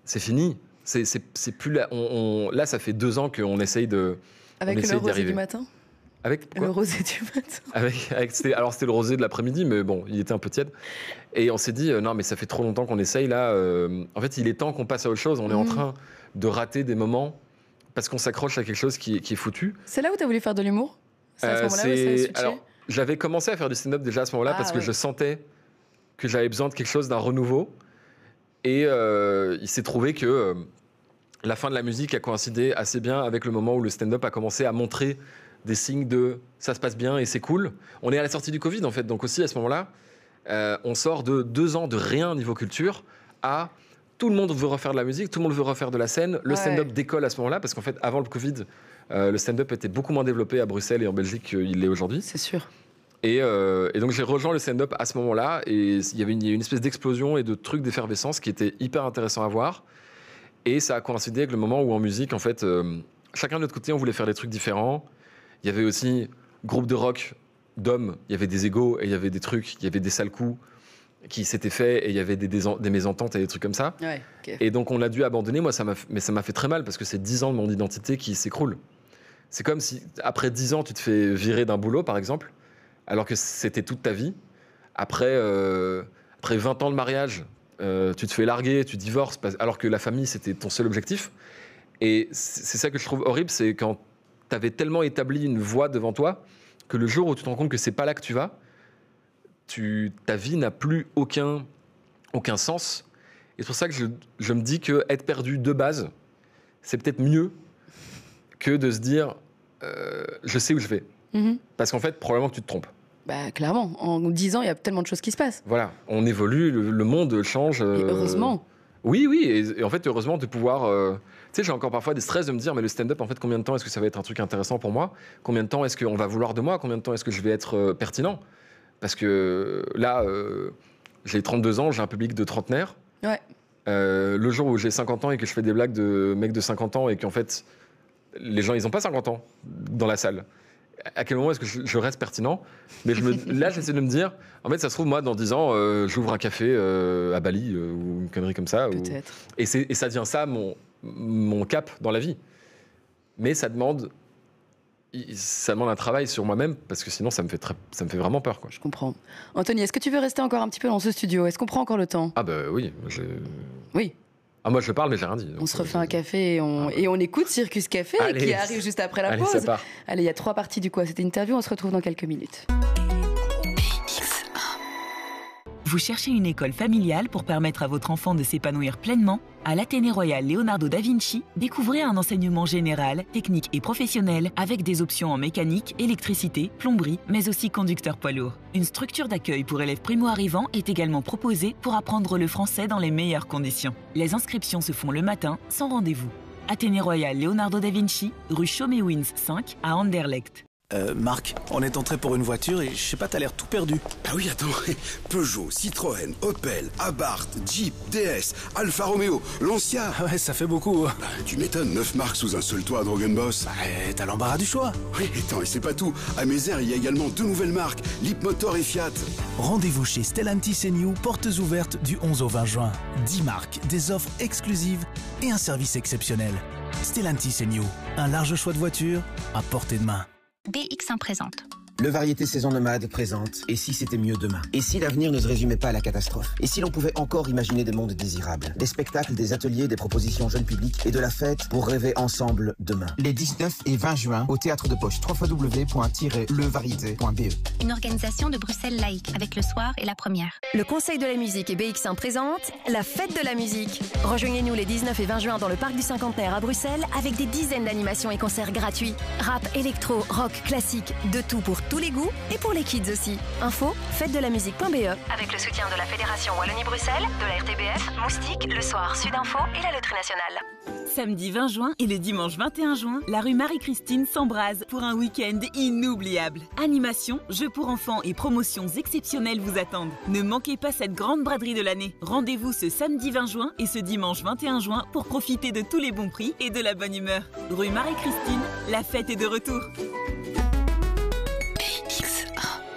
c'est fini. C'est plus là. Là, ça fait 2 ans qu'on essaye de. Avec le rosé du matin. Avec quoi? Le rosé du matin. Alors c'était le rosé de l'après-midi, mais bon, il était un peu tiède. Et on s'est dit, non, mais ça fait trop longtemps qu'on essaye là. En fait, il est temps qu'on passe à autre chose. On est en train de rater des moments parce qu'on s'accroche à quelque chose qui est foutu. C'est là où tu as voulu faire de l'humour? C'est à ce moment-là où ça a switché? Alors, j'avais commencé à faire du stand-up déjà à ce moment-là parce que je sentais que j'avais besoin de quelque chose, d'un renouveau. Et il s'est trouvé que la fin de la musique a coïncidé assez bien avec le moment où le stand-up a commencé à montrer des signes de ça se passe bien et c'est cool. On est à la sortie du Covid en fait, donc aussi à ce moment-là, on sort de 2 ans de rien niveau culture à tout le monde veut refaire de la musique, tout le monde veut refaire de la scène. Le stand-up décolle à ce moment-là parce qu'en fait, avant le Covid, le stand-up était beaucoup moins développé à Bruxelles et en Belgique qu'il l'est aujourd'hui. C'est sûr. Et donc j'ai rejoint le stand-up à ce moment-là et il y a une espèce d'explosion et de trucs d'effervescence qui était hyper intéressant à voir. Et ça a coïncidé avec le moment où en musique, en fait, chacun de notre côté, on voulait faire des trucs différents. Il y avait aussi groupe de rock d'hommes, il y avait des égos et il y avait des trucs, il y avait des sales coups qui s'étaient faits et il y avait des mésententes et des trucs comme ça. Ouais, okay. Et donc on a dû abandonner. Moi, ça m'a fait très mal parce que c'est 10 ans de mon identité qui s'écroule. C'est comme si après 10 ans, tu te fais virer d'un boulot, par exemple, alors que c'était toute ta vie. Après 20 ans de mariage, tu te fais larguer, tu divorces, alors que la famille, c'était ton seul objectif. Et c'est ça que je trouve horrible, c'est quand tu avais tellement établi une voie devant toi que le jour où tu te rends compte que c'est pas là que tu vas, ta vie n'a plus aucun sens. Et c'est pour ça que je me dis que être perdu de base, c'est peut-être mieux que de se dire je sais où je vais. Parce qu'en fait, probablement que tu te trompes. Bah, clairement, en 10 ans, il y a tellement de choses qui se passent. Voilà, on évolue, le monde change. Et heureusement. Oui, et en fait, heureusement de pouvoir... tu sais, j'ai encore parfois des stress de me dire, mais le stand-up, en fait, combien de temps est-ce que ça va être un truc intéressant pour moi? Combien de temps est-ce qu'on va vouloir de moi? Combien de temps est-ce que je vais être pertinent? Parce que là, j'ai 32 ans, j'ai un public de trentenaires. Ouais. Le jour où j'ai 50 ans et que je fais des blagues de mecs de 50 ans et qu'en fait, les gens, ils n'ont pas 50 ans dans la salle. À quel moment est-ce que je reste pertinent? Mais là, j'essaie de me dire, en fait, ça se trouve, moi, dans 10 ans, j'ouvre un café à Bali ou une connerie comme ça. Peut-être. Et ça devient ça, mon cap dans la vie. Mais ça demande un travail sur moi-même, parce que sinon, ça me fait vraiment peur, quoi. Je comprends. Anthony, est-ce que tu veux rester encore un petit peu dans ce studio? Est-ce qu'on prend encore le temps? Ah bah oui. Oui. Ah, moi, je parle, mais j'ai rien dit. On se refait un café et on écoute Circus Café qui arrive juste après la pause. Ça part. Allez, il y a 3 parties du coup à cette interview. On se retrouve dans quelques minutes. Vous cherchez une école familiale pour permettre à votre enfant de s'épanouir pleinement? À l'Athénée Royal Leonardo da Vinci, découvrez un enseignement général, technique et professionnel avec des options en mécanique, électricité, plomberie, mais aussi conducteur poids lourd. Une structure d'accueil pour élèves primo-arrivants est également proposée pour apprendre le français dans les meilleures conditions. Les inscriptions se font le matin, sans rendez-vous. Athénée Royal Leonardo da Vinci, rue Chaumet-Wins 5 à Anderlecht. Marc, on est entré pour une voiture et je sais pas, t'as l'air tout perdu. Ah oui, attends, Peugeot, Citroën, Opel, Abarth, Jeep, DS, Alfa Romeo, Lancia. Ouais, ça fait beaucoup. Bah, tu m'étonnes, 9 marques sous un seul toit, Drogenboss. Bah, t'as l'embarras du choix. Oui, attends, et c'est pas tout. À Mézère, il y a également 2 nouvelles marques, Leapmotor et Fiat. Rendez-vous chez Stellantis & New, portes ouvertes du 11 au 20 juin. 10 marques, des offres exclusives et un service exceptionnel. Stellantis & New, un large choix de voitures à portée de main. BX1 présente. Le Variété Saison Nomade présente « Et si c'était mieux demain ?» Et si l'avenir ne se résumait pas à la catastrophe? Et si l'on pouvait encore imaginer des mondes désirables? Des spectacles, des ateliers, des propositions jeunes publics et de la fête pour rêver ensemble demain. Les 19 et 20 juin au Théâtre de Poche, www.levariété.be. Une organisation de Bruxelles Laïque avec le soir et la première. Le Conseil de la musique et BX1 présente la fête de la musique. Rejoignez-nous les 19 et 20 juin dans le Parc du Cinquantenaire à Bruxelles avec des dizaines d'animations et concerts gratuits. Rap, électro, rock, classique, de tout pour tous les goûts et pour les kids aussi. Info, fête-de-la-musique.be. Avec le soutien de la Fédération Wallonie-Bruxelles, de la RTBF, Moustique, Le Soir, Sud-Info et la Loterie Nationale. Samedi 20 juin et le dimanche 21 juin, la rue Marie-Christine s'embrase pour un week-end inoubliable. Animation, jeux pour enfants et promotions exceptionnelles vous attendent. Ne manquez pas cette grande braderie de l'année. Rendez-vous ce samedi 20 juin et ce dimanche 21 juin pour profiter de tous les bons prix et de la bonne humeur. Rue Marie-Christine, la fête est de retour.